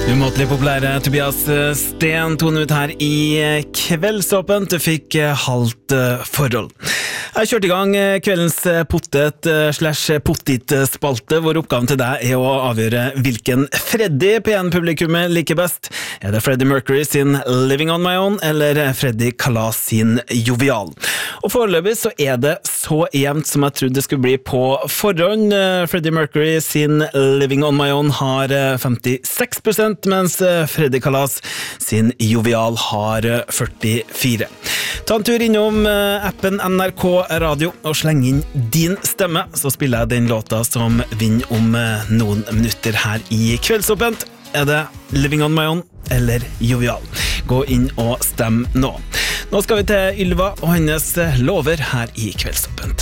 Umåtelig populære Tobias Sten, 2 minutter her i Kveldsåpent. Du fikk halvt forhold. Jeg kjørte i gang kveldens potet/pottit-spalte, hvor oppgaven til deg er å avgjøre hvilken Freddy P1-publikummet liker best. Er det Freddie Mercury sin Living on My Own, eller Freddy Kalas sin Jovial? Og foreløpig så er det så jevnt som jeg trodde det skulle bli på forhånd. Freddie Mercury sin Living on My Own har 56%, mens Freddy Kalas sin Jovial har 44%. Ta en tur innom appen NRK Radio og sleng inn din stemme, så spiller jeg den låta som vinner om noen minutter her i Kveldsåpent. Er det Living on My Own eller Jovial? Gå inn og stem nå. Nå skal vi til Ylva og hennes lover her i Kveldsåpent.